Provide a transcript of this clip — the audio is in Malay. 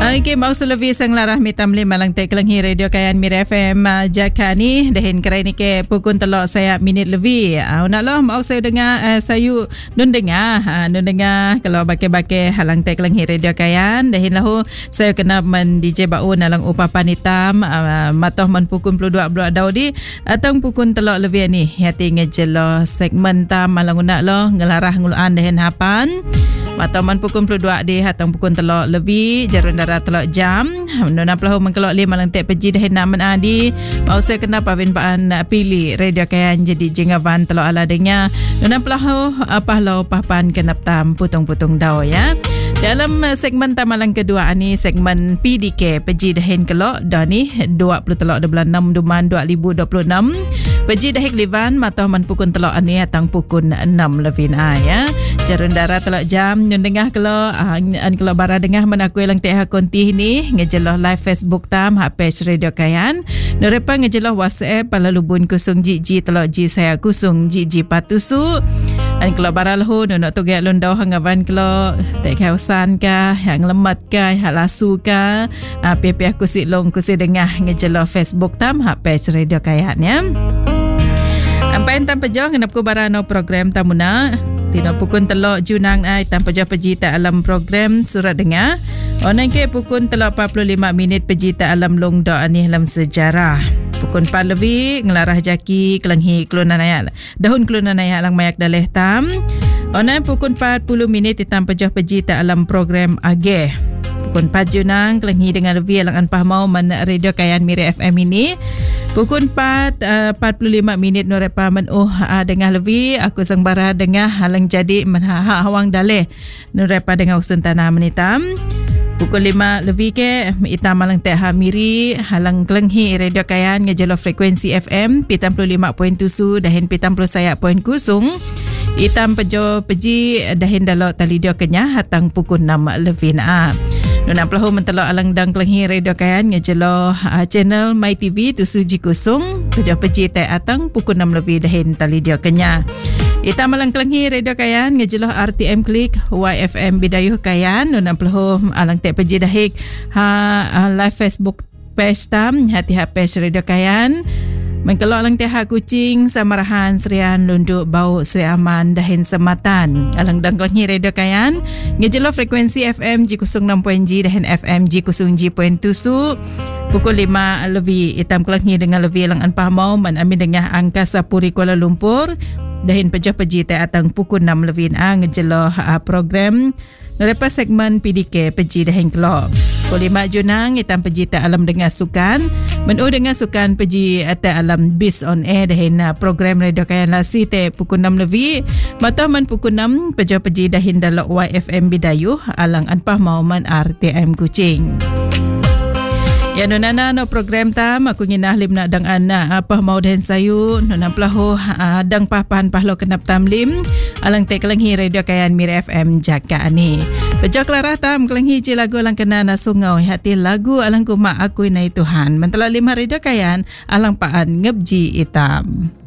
Okey, mau selebih sang larah mitam lim malang tek kelenghi radio kayan Mir FM jaka ni dehin kerai ni ke pukun telok saya minit lebih. Nak lah mau saya dengar sayu nun dengar kalau bake-bake halang tek kelenghi radio kayan dehin lahu saya kena men DJ baun alang upapan hitam matoh men pukun 22 bulan daudi atau pukun telok lebih ni hati ngejelo segmen tam malang unak lo ngelarah nguluan dehin hapan matoh men pukun 22 di hatang pukun telok lebih jarun darah telok jam nona pelahu mengkelok lima lantek peji dah naman adi mau saya kena pavin paan pilih radio kayan jadi jengavan telok ala denya nona pelahu apa lo papan kenap tam putung-putung dau ya. Dalam segmen tamalang kedua ni segmen PDK peji dahin kelok dah ni 20 telok 6 Duman 2026 peji dahik livan matoh man pukun telok ani atang pukun 6 lebih ya. Jarun darah telok jam nyun dengah kelok an kelok bara dengah menakui lang teh konti ni ngejeloh live Facebook tam hak page radio kayan norepa ngejeloh WhatsApp palalubun kusung jiji telok ji saya kusung jiji patusu an kelok bara lahu nonok tu gak lundau hangavan kelok tek hausan ka yang lemat ka hak lasu ka pipi aku silong kusi dengah ngejeloh Facebook tam hak page radio kayan ya. Ampai entam pejauh ngenap ku bara no program tamuna Tino pukun telok junang ai tanpa jauh pejita alam program surat dengar. Onang ke pukun telok 45 minit pejita alam long do ani dalam sejarah. Pukun 4 lebih ngelarah jaki kelenghi kelunan ayat. Dahun kelunan ayat lang mayak daleh tam. Onang pukun 40 minit tanpa jauh pejita alam program ageh. Pukun 4 junang kelenghi dengan lebih alang anpah mau man radio kayan Mir FM ini. Pukul 4 45 minit norepa menuh dengar lebih aku sang bara dengar halang jadi menha hawang daleh norepa dengar usun tanah menitam. Pukul 5 lebih ke itam malang teh miri halang kelenghi radio kayan ngejelo frekuensi FM 75.7 dahin 70 saya point kusung itam pejo peji dahin dalo talidio kenya hatang pukul 6 lebih na. Nuna pelahu mentelok alang dang kelenghi radio kayan ngejelo channel My TV tusuji kusung pejo peji teh atang pukul 6 lebih dahin talidio kenya. Ita malang kelenghi radio kayan ngejelo RTM Klik YFM Bidayuh kayan nuna pelahu alang teh peji dahik live Facebook page tam hati page radio kayan. Mengkelok lang teha kucing Samarahan Serian Lunduk Bau Seri Aman Dahin Sematan alang dang kelenghi radio kayan ngejelo frekuensi FM G06.G dahin FM G0G.7 pukul 5 lebih itam kelenghi dengan lebih lang anpah mau man amin dengah Angkasa Puri Kuala Lumpur dahin pejah peji te atang pukul 6 lebih ngejelo program lepas segmen PDK peji dahin kelok. Pukul 5 junang itam peji te alam dengar sukan menu dengan sukan peji te alam bis on air dahin program radio kayan lasi te pukul 6 lebih mata man pukul 6 peji dahin dalok YFM Bidayuh alang anpah mau man RTM Kuching. Ya nonana no program tam aku nginah lim nak dang anak apa mau dahin sayu nona pelahu dang papan pahlo kenap tam lim alang te kelenghi radio kayan Mir FM jaka ani. Pejak larah tam kelenghi ci lagu alang kena na sungau hati lagu alang kuma aku nai Tuhan. Mentala 5 radio kayan alang paan ngebji itam.